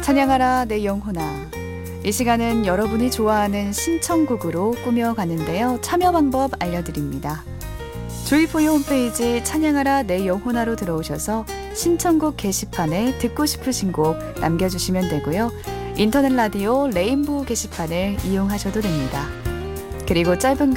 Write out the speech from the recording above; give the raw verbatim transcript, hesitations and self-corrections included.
찬양하라 내 영혼아. 이 시간은 여러분이 좋아하는 신청곡으로 꾸며가는데요. 참여 방법 알려드립니다. 조이포유 홈페이지 찬양하라 내 영혼아로 들어오셔서 신청곡 게시판에 듣고 싶으신 곡 남겨주시면 되고요. 인터넷 라디오 레인보우 게시판을 이용하셔도 됩니다. 그리고 짧은